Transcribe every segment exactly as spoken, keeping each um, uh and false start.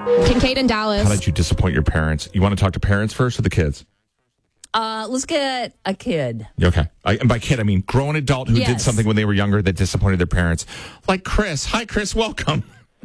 Kincaid and Dallas. How did you disappoint your parents? You want to talk to parents first or the kids? Uh, let's get a kid. Okay. I, and by kid, I mean grown adult who Yes. did something when they were younger that disappointed their parents. Like Chris. Hi, Chris. Welcome.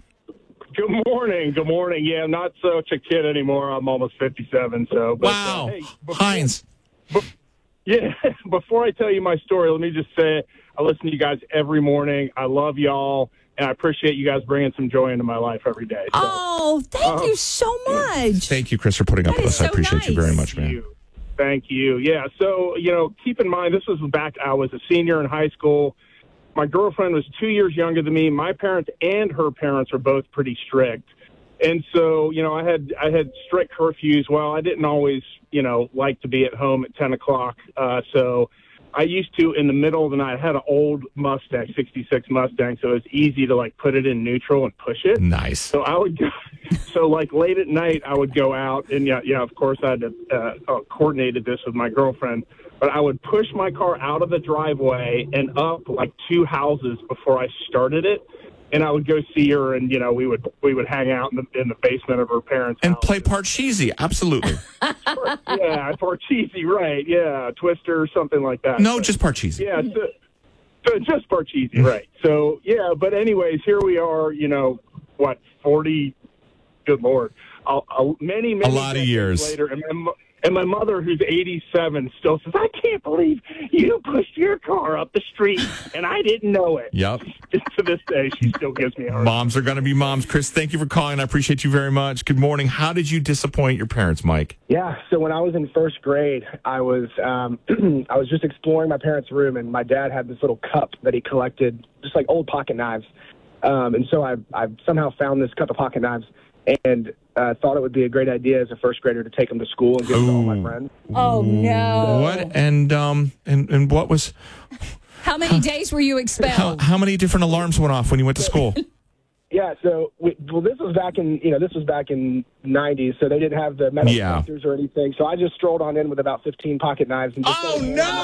Good morning. Good morning. Yeah, I'm not such a kid anymore. I'm almost fifty-seven. So, but, Wow. Uh, hey, before, Heinz. be- yeah. Before I tell you my story, let me just say I listen to you guys every morning. I love y'all, and I appreciate you guys bringing some joy into my life every day. So, Oh, thank Uh, you so much. Thank you, Chris, for putting up That with is us. I so appreciate you nice. very much, Thank man. you. Thank you. Yeah. So, you know, keep in mind, this was back, I was a senior in high school. My girlfriend was two years younger than me. My parents and her parents are both pretty strict. And so, you know, I had I had strict curfews. Well, I didn't always, you know, like to be at home at ten o'clock. Uh, so I used to, in the middle of the night, I had an old Mustang, sixty-six Mustang, so it was easy to, like, put it in neutral and push it. Nice. So I would go, so like late at night, I would go out, and yeah, yeah, of course I had to, uh, uh, coordinated this with my girlfriend, but I would push my car out of the driveway and up like two houses before I started it, and I would go see her, and you know we would we would hang out in the in the basement of her parents' And house. play Parcheesi. Absolutely. Yeah, Parcheesi, right? Yeah, Twister or something like that. No, But- just Parcheesi. yeah, so, so just Parcheesi, right? So yeah, but anyways, here we are. You know, what forty? Good Lord, I'll, I'll, many many A lot of decades years. later, and my, mo- and my mother, who's eighty-seven, still says, "I can't believe you pushed your car up the street and I didn't know it." Yep. To this day, she still gives me a hard time. Moms are going to be moms. Chris, thank you for calling. I appreciate you very much. Good morning. How did you disappoint your parents, Mike? Yeah, so when I was in first grade, I was um, I was just exploring my parents' room, and my dad had this little cup that he collected, just like old pocket knives. Um, and so I, I somehow found this cup of pocket knives, and uh, thought it would be a great idea as a first grader to take them to school and give them to all my Ooh. friends. Oh, no. What and um and and what was How many days were you how, expelled? how many different alarms went off when you went to school? Yeah, so we, well, this was back in you know this was back in nineties, so they didn't have the metal Yeah. detectors or anything. So I just strolled on in with about fifteen pocket knives and just Oh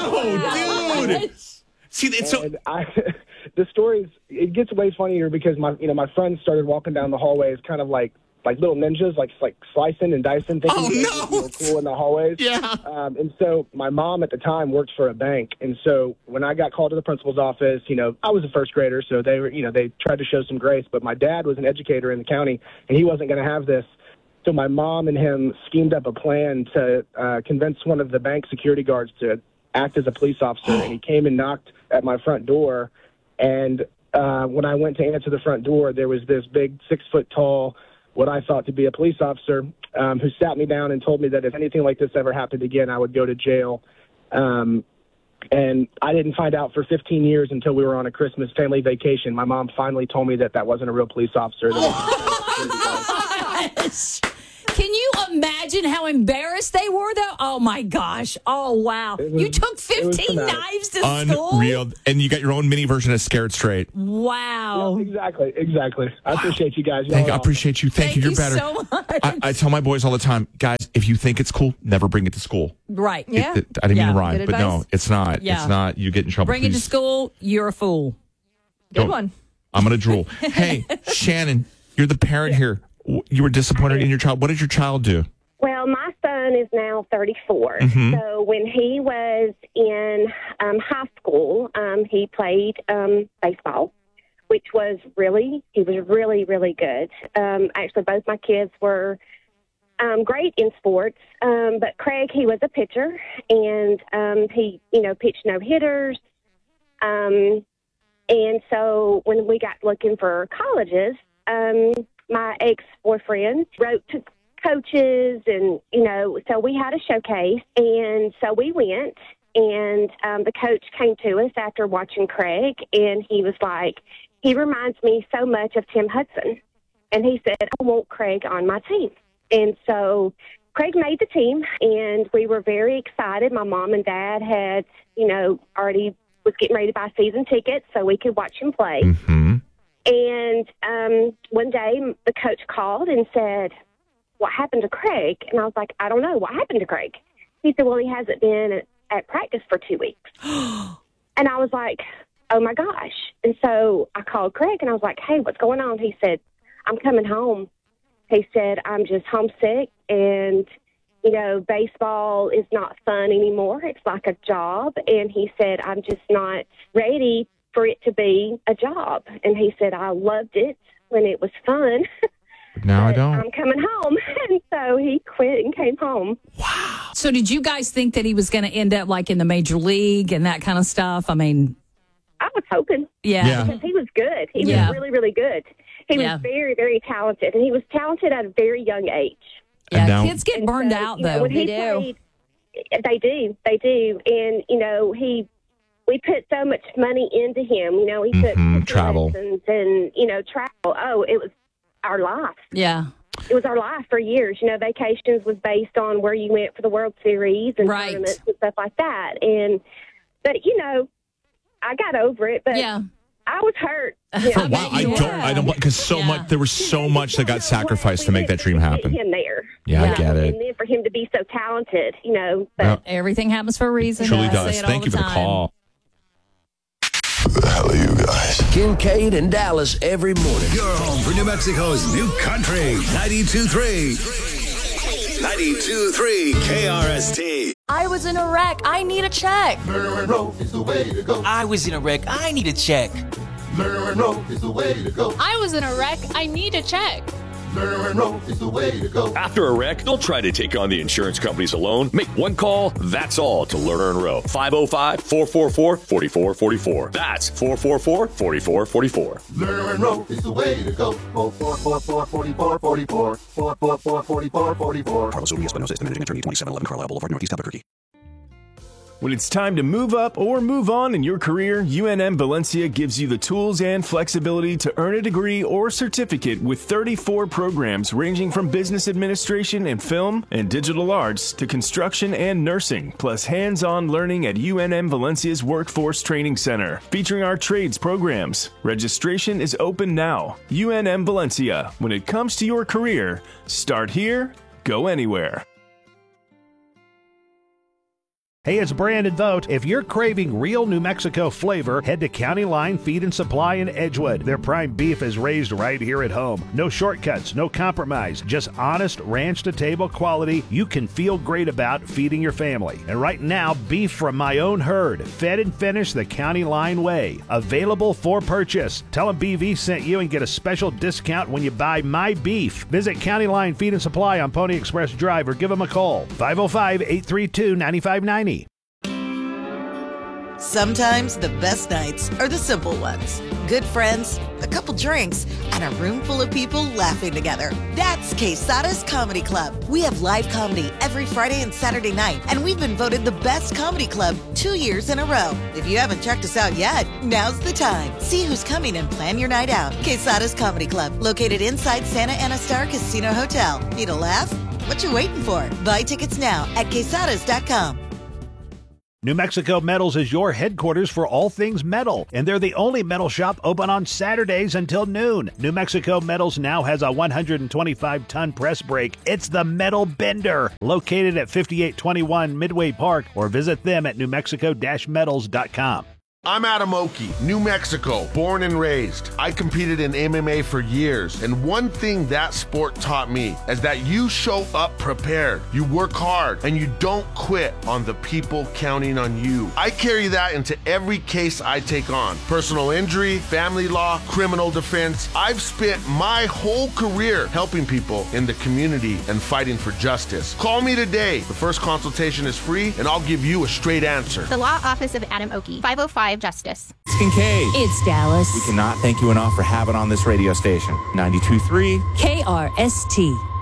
no, dude! See, it's so And I, the stories, it gets way funnier because my, you know, my friends started walking down the hallways, kind of like, like little ninjas, like, like slicing and dicing, thinking Oh, they no. were cool in the hallways. yeah. Um, and so my mom at the time worked for a bank, and so when I got called to the principal's office, you know, I was a first grader, so they were, you know, they tried to show some grace, but my dad was an educator in the county, and he wasn't going to have this. So my mom and him schemed up a plan to uh, convince one of the bank security guards to act as a police officer, and he came and knocked at my front door. And uh, when I went to answer the front door, there was this big six foot tall, what I thought to be a police officer, um, who sat me down and told me that if anything like this ever happened again, I would go to jail. Um, and I didn't find out for fifteen years until we were on a Christmas family vacation. My mom finally told me that that wasn't a real police officer. That Gosh. Can you imagine how embarrassed they were, though? Oh, my gosh. Oh, wow. It was- you took it was fifteen traumatic. knives to school? Unreal. And you got your own mini version of Scared Straight. Wow. exactly, exactly. I appreciate you guys. Y'all Thank, are I awesome. appreciate you. Thank, Thank you. you You're better. so much. I, I tell my boys all the time, guys, if you think it's cool, never bring it to school. Right. Yeah. It- it- I didn't Yeah, mean to rhyme, good but no, advice. it's not. Yeah. It's not. You get in trouble. Bring it to please. school, you're a fool. Good Don't- one. I'm going to drool. Hey, Shannon, you're the parent here. W- You were disappointed in your child. What did your child do? Well, my son is now thirty-four. Mhm. So when he was in um, high school, um, he played um, baseball, which was really, he was really, really good. Um, actually, both my kids were um, great in sports. Um, but Craig, he was a pitcher, and um, he, you know, pitched no hitters. Um, and so when we got looking for colleges, um, my ex-boyfriend wrote to coaches, and, you know, so we had a showcase, and so we went, and um, the coach came to us after watching Craig, and he was like, he reminds me so much of Tim Hudson. And he said, I want Craig on my team. And so Craig made the team, and we were very excited. My mom and dad had, you know, already was getting ready to buy season tickets so we could watch him play. Mm-hmm. And um, one day the coach called and said, what happened to Craig? And I was like, I don't know. What happened to Craig? He said, well, he hasn't been at, at practice for two weeks. And I was like, oh, my gosh. And so I called Craig, and I was like, hey, what's going on? He said, I'm coming home, he said, I'm just homesick, and, you know, baseball is not fun anymore. It's like a job. And he said, I'm just not ready for it to be a job. And he said, I loved it when it was fun. Now I don't. I'm coming home. And so he quit and came home. Wow. So did you guys think that he was going to end up like in the major league and that kind of stuff? I mean, I was hoping. yeah. Yeah. Because he was good. He Yeah. was really, really good. He Yeah. was very, very talented. And he was talented at a very young age. Yeah, And now- kids get And burned so, out, you know, though. when he They do. played, they do. They do. And, you know, he, we put so much money into him. You know, he took Mhm, his travel. lessons and, you know, travel. Oh, it was our life. Yeah. It was our life for years. You know, vacations was based on where you went for the World Series and Right. tournaments and stuff like that. And, but, you know, I got over it, but Yeah. I was hurt. You For know, a while, I you don't. were. I don't because so Yeah. much. There was so much that got sacrificed to make that dream Get happen. him there. Yeah, Yeah. I get it. And then for him to be so talented, you know. But Yep. Everything happens for a reason. Truly I say does. it all Thank you for the time. call. Who the hell are you guys? Kincaid and Dallas every morning. Your home for New Mexico's new country. ninety-two point three. ninety-two point three K R S T. I was in a wreck. I need a check. Lerner and Rowe is the way to go. I was in a wreck. I need a check. Lerner and Rowe is the way to go. I was in a wreck. I need a check. Lerner and Rowe is the way to go. After a wreck, don't try to take on the insurance companies alone. Make one call, that's all, to Lerner and Rowe. five oh five, four four four, four four four four. That's four four four, four four four four. Lerner and Rowe is the way to go. four four four, four four four, four four. four four four, four four four four. Carlos Urias Espinosa is the managing attorney, twenty-seven eleven Carlisle Boulevard, Northeast Albuquerque. When it's time to move up or move on in your career, U N M Valencia gives you the tools and flexibility to earn a degree or certificate with thirty-four programs ranging from business administration and film and digital arts to construction and nursing, plus hands-on learning at U N M Valencia's Workforce Training Center, featuring our trades programs. Registration is open now. U N M Valencia. When it comes to your career, start here, go anywhere. Hey, it's Brandon Vogt. If you're craving real New Mexico flavor, head to County Line Feed and Supply in Edgewood. Their prime beef is raised right here at home. No shortcuts, no compromise, just honest ranch-to-table quality you can feel great about feeding your family. And right now, beef from my own herd, fed and finished the County Line way. Available for purchase. Tell them B V sent you and get a special discount when you buy my beef. Visit County Line Feed and Supply on Pony Express Drive or give them a call. five oh five, eight three two, nine five nine zero. Sometimes the best nights are the simple ones. Good friends, a couple drinks, and a room full of people laughing together. That's Quesada's Comedy Club. We have live comedy every Friday and Saturday night, and we've been voted the best comedy club two years in a row. If you haven't checked us out yet, now's the time. See who's coming and plan your night out. Quesada's Comedy Club, located inside Santa Ana Star Casino Hotel. Need a laugh? What you waiting for? Buy tickets now at quesadas dot com. New Mexico Metals is your headquarters for all things metal, and they're the only metal shop open on Saturdays until noon. New Mexico Metals now has a one hundred twenty-five ton press brake. It's the Metal Bender, located at fifty-eight twenty-one Midway Park, or visit them at new mexico dash metals dot com. I'm Adam Oki, New Mexico, born and raised. I competed in M M A for years, and one thing that sport taught me is that you show up prepared, you work hard, and you don't quit on the people counting on you. I carry that into every case I take on. Personal injury, family law, criminal defense. I've spent my whole career helping people in the community and fighting for justice. Call me today. The first consultation is free, and I'll give you a straight answer. The Law Office of Adam Oki, five oh five Justice. It's Kincaid. It's Dallas. We cannot thank you enough for having on this radio station. ninety-two point three K R S T.